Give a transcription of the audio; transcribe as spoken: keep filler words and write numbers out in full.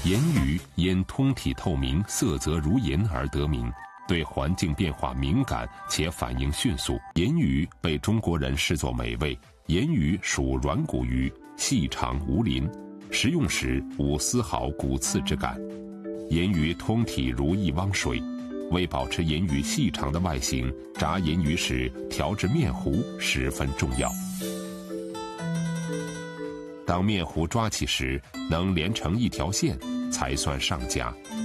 盐鱼因通体透明、色泽如银而得名，对环境变化敏感且反应迅速。盐鱼被中国人视作美味。盐鱼属软骨鱼，细长无鳞，食用时无丝毫骨刺之感。盐鱼通体如一汪水，为保持盐鱼细长的外形，炸盐鱼时调制面糊十分重要。当面糊抓起时能连成一条线，才算上佳。